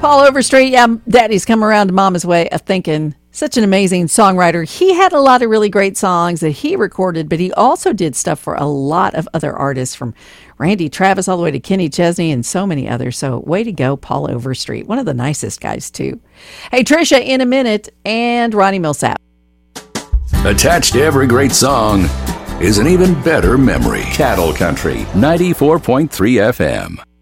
Paul Overstreet, yeah, Daddy's Come Around to Mama's Way of Thinking. Such an amazing songwriter. He had a lot of really great songs that he recorded, but he also did stuff for a lot of other artists, from Randy Travis all the way to Kenny Chesney and so many others. So way to go, Paul Overstreet. One of the nicest guys, too. Hey, Trisha, in a minute, and Ronnie Millsap. Attached to every great song is an even better memory. Cattle Country, 94.3 FM.